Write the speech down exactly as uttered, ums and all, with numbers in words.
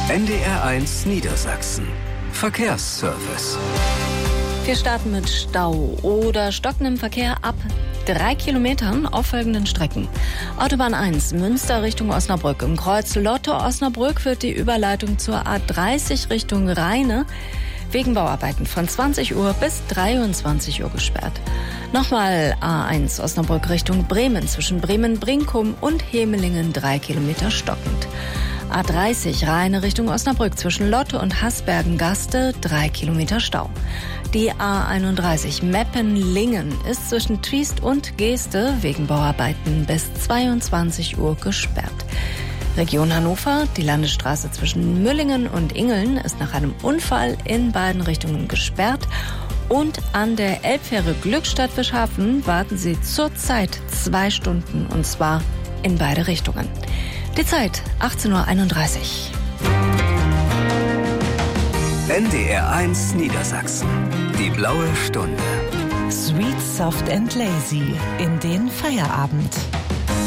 N D R eins Niedersachsen. Verkehrsservice. Wir starten mit Stau oder stockendem Verkehr ab drei Kilometern auf folgenden Strecken. Autobahn eins, Münster Richtung Osnabrück. Im Kreuz Lotte-Osnabrück wird die Überleitung zur A dreißig Richtung Rheine wegen Bauarbeiten von zwanzig Uhr bis dreiundzwanzig Uhr gesperrt. Nochmal A eins Osnabrück Richtung Bremen. Zwischen Bremen-Brinkum und Hemelingen drei Kilometer stockend. A dreißig Rheine Richtung Osnabrück zwischen Lotte und Hasbergen-Gaste drei Kilometer Stau. Die A einunddreißig Meppen-Lingen ist zwischen Triest und Geeste wegen Bauarbeiten bis zweiundzwanzig Uhr gesperrt. Region Hannover, die Landesstraße zwischen Müllingen und Ingeln ist nach einem Unfall in beiden Richtungen gesperrt. Und an der Elbfähre Glückstadt-Fischhafen warten Sie zurzeit zwei Stunden, und zwar in beide Richtungen. Die Zeit achtzehn Uhr einunddreißig. N D R eins Niedersachsen. Die blaue Stunde. Sweet, soft and lazy in den Feierabend.